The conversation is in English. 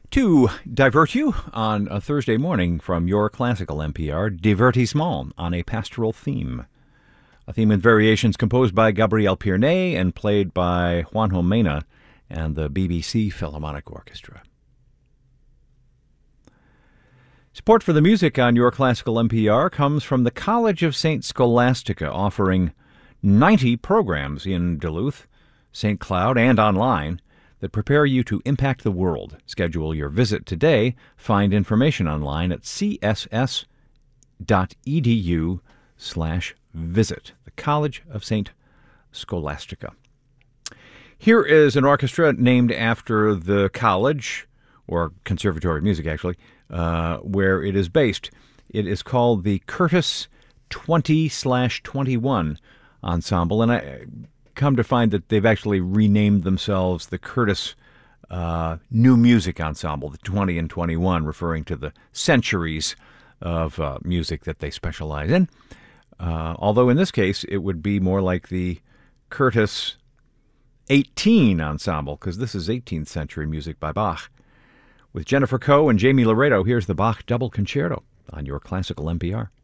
To divert you on a Thursday morning from your classical NPR, Divertissement on a pastoral theme. A theme and variations composed by Gabriel Pirnet and played by Juanjo Mena and the BBC Philharmonic Orchestra. Support for the music on Your Classical NPR comes from the College of St. Scholastica, offering 90 programs in Duluth, St. Cloud, and online that prepare you to impact the world. Schedule your visit today. Find information online at css.edu/visit. The College of St. Scholastica. Here is an orchestra named after the college, or Conservatory of Music, actually, where it is based. It is called the Curtis 20/21 Ensemble, and I come to find that they've actually renamed themselves the Curtis New Music Ensemble, the 20 and 21, referring to the centuries of music that they specialize in. Although in this case, it would be more like the Curtis 18 Ensemble, because this is 18th century music by Bach. With Jennifer Coe and Jamie Laredo, here's the Bach Double Concerto on Your Classical NPR.